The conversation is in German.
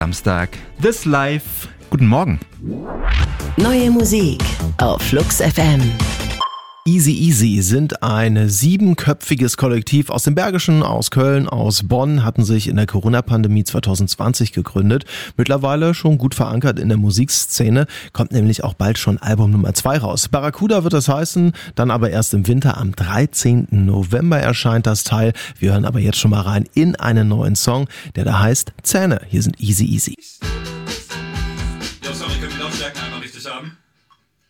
Samstag. This Life. Guten Morgen. Neue Musik auf Flux FM. Easy Easy sind ein 7-köpfiges Kollektiv aus dem Bergischen, aus Köln, aus Bonn, hatten sich in der Corona-Pandemie 2020 gegründet. Mittlerweile schon gut verankert in der Musikszene, kommt nämlich auch bald schon Album Nummer 2 raus. Barracuda wird das heißen, dann aber erst im Winter, am 13. November erscheint das Teil. Wir hören aber jetzt schon mal rein in einen neuen Song, der da heißt Zähne. Hier sind Easy Easy.